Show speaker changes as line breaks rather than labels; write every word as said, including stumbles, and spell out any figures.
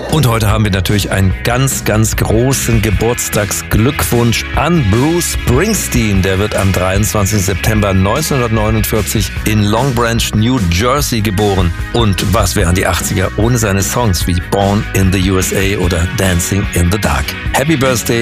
Und heute haben wir natürlich einen ganz, ganz großen Geburtstagsglückwunsch an Bruce Springsteen. Der wird am dreiundzwanzigsten September neunzehnhundertneunundvierzig in Long Branch, New Jersey geboren. Und was wären die achtziger ohne seine Songs wie Born in the U S A oder Dancing in the Dark? Happy Birthday